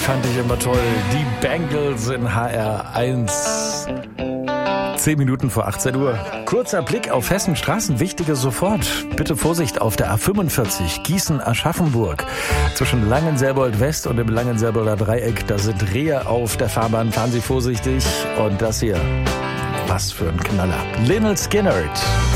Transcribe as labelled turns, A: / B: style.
A: fand ich immer toll. Die Bangles in HR1. 10 Minuten vor 18 Uhr. Kurzer Blick auf Hessens Straßen. Wichtige sofort. Bitte Vorsicht auf der A45 Gießen-Aschaffenburg. Zwischen Langenselbold West und dem Langenselbolder Dreieck. Da sind Rehe auf der Fahrbahn. Fahren Sie vorsichtig. Und das hier. Was für ein Knaller. Lynyrd Skynyrd.